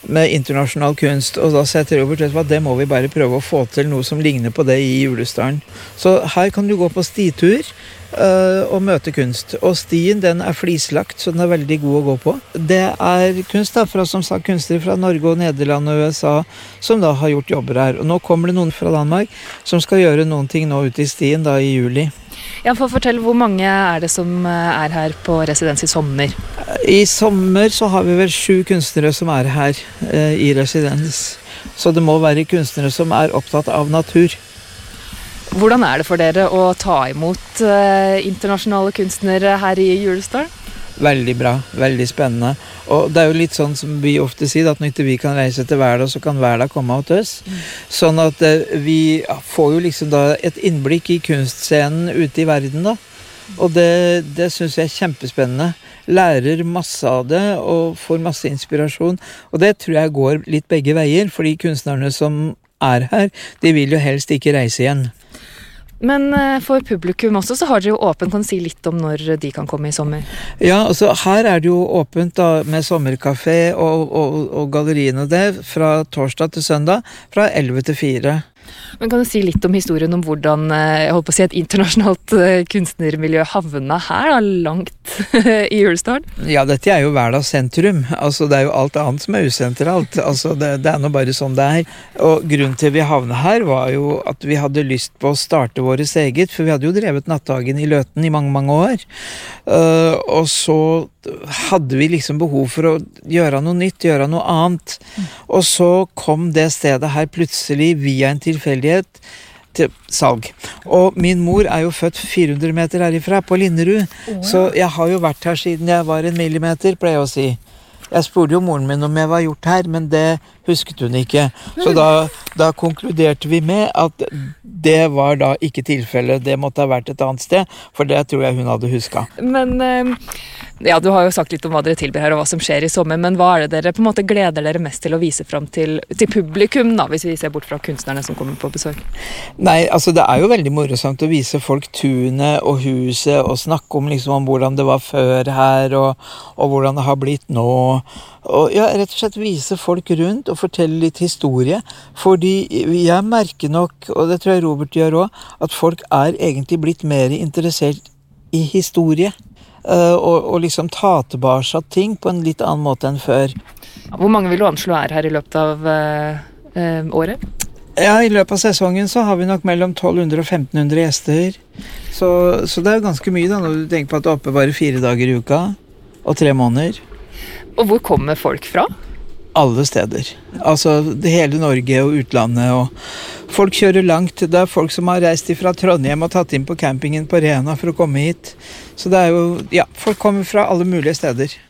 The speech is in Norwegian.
med internasjonal kunst, og da sier jeg til Robert, vet du hva, det må vi bare prøve å få til noe som ligner på det i Julesdalen. Så her kan du gå på stitur og møte kunst. Og stien, den er flislagt, så den er veldig god å gå på. Det er kunst da, fra som sagt kunstnere fra Norge og Nederland og USA, som da har gjort jobber her. Og nå kommer det noen fra Danmark som skal gjøre noen ting nå ute i stien da i juli. Ja, for å fortelle, hvor mange er det som er her på residens i sommer? I sommer så har vi vel 7 kunstnere som er her i residens. Så det må være kunstnere som er opptatt av natur. Hvordan er det for dere å ta imot internasjonale kunstnere her i Julesdalen? Veldig bra, veldig spennende. Og det er jo litt sånn som vi ofte sier, at når ikke vi kan reise til Verdal, så kan Verdal komme til oss. Sånn at vi får jo liksom da et innblikk i kunstscenen ute i verden da. Og det synes jeg er kjempespennende. Lærer masse av det og får masse inspirasjon. Og det tror jeg går litt begge veier, fordi kunstnerne som er her, de vil jo helst ikke reise igjen. Men for publikum også, så har dere jo åpent, kan du si litt om når de kan komme i sommer? Ja, altså her er det jo åpent da, med sommerkafé og galleriene der, fra torsdag til søndag, fra 11 til 4. Men kan du si litt om historien om hvordan, jeg holdt på å si, et internasjonalt kunstnermiljø havna her, da, langt i Julesdalen? Ja, dette er jo Verdal sentrum. Altså, det er jo alt annet som er usentralt. Altså, det er nå bare sånn det er. Og grunnen til vi havna her var jo at vi hadde lyst på å starte våres eget, for vi hadde jo drevet Nattdagen i Løten i mange, mange år. Og så hadde vi liksom behov for å gjøre noe nytt, gjøre noe annet. Og så kom det stedet her plutselig via en tilfeldighet til salg. Og min mor er jo født 400 meter herifra på Linderud, så jeg har jo vært her siden jeg var 1 millimeter, pleier jeg å si. Jeg spurte jo moren min om jeg var gjort her, men det husket hun ikke. Så da konkluderte vi med at det var da ikke tilfellet. Det måtte ha vært et annet sted, for det tror jeg hun hadde husket. Men ja, du har jo sagt litt om hva dere tilbyr her og hva som skjer i sommer, men hva er det dere på en måte gleder dere mest til å vise frem til publikum da, hvis vi ser bort fra kunstnerne som kommer på besøk? Nei, altså det er jo veldig morsomt å vise folk tunet og huset og snakke om liksom om hvordan det var før her og hvordan det har blitt nå. Og ja, rett og slett vise folk rundt og fortelle litt historie, fordi jeg merker nok, og det tror jeg Robert gjør også, at folk er egentlig blitt mer interessert i historie. Og liksom ta tilbake ting på en litt annen måte enn før. Hvor mange vil du anslå er her i løpet av året? Ja, i løpet av sesongen så har vi nok mellom 1200 og 1500 gjester. Så det er jo ganske mye da, når du tenker på at det er oppe bare 4 dager i uka, og 3 måneder. Og hvor kommer folk fra? Alle steder. Altså hele Norge og utlandet. Og folk kjører langt. Det er folk som har reist fra Trondheim og tatt inn på campingen på Rena for å komme hit. Så det er jo, ja, folk kommer fra alle mulige steder.